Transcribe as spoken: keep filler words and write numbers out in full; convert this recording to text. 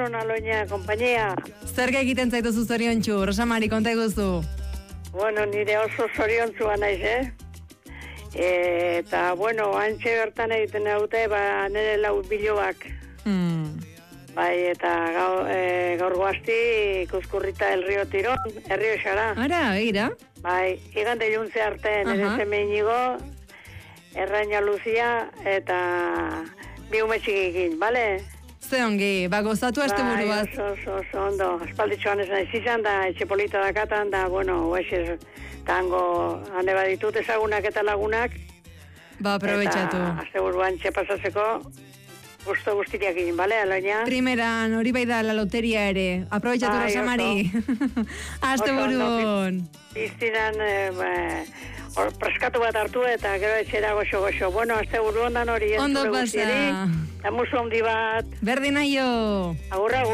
egunon aloina, kompainia. Zer egiten zaitu zu zoriontsu, Rosa Mari, konta eguzu. Bueno, nire oso zoriontzua naiz, eh? Eta, bueno, antxe bertan egiten dute, ba, nire lau biloak. Hmm. Bai, eta gaur, e, gaur guazti ikuskurrita el río Tirón, herrio xara. Ara, begira. Bai, igande juntze arte, nire uh-huh. Zeme inigo, Erraina Luzia, eta bi umetxikikin, bale? Ze ongi, ba, gozatu aste buruaz. Bai, oso, oso, oso, ondo. Aspalditxoan ez nahiz izan, da, etxe polita dakatan, da, bueno, huexiz, tango, hane baditut ezagunak eta lagunak. Ba, aprobetxatu. Eta, aste buruan txe pasatzeko, gusto guztiak egin, bale, aloina? Primeran, hori bai da la loteria ere. Aprobetxatu, bai, Rosa Mari. Aste burun. Piztinan, eh, ba, or, preskatu bat hartu eta gero etxera goxo-goxo. Bueno, aste buru ondan hori. Ondo pasa. Eta musu handi bat. Berdin aio. Agur, agur.